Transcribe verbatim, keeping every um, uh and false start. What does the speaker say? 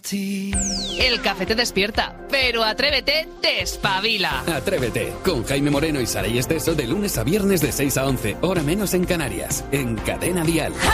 ti. El café te despierta, pero Atrévete te espabila. Atrévete, con Jaime Moreno y Saray Esteso de lunes a viernes de seis a once, hora menos en Canarias, en Cadena Dial.